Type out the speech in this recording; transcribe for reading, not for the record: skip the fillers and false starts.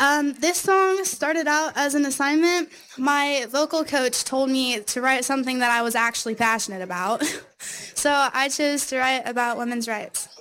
This song started out as an assignment. My vocal coach told me to write something that I was actually passionate about. So I chose to write about women's rights.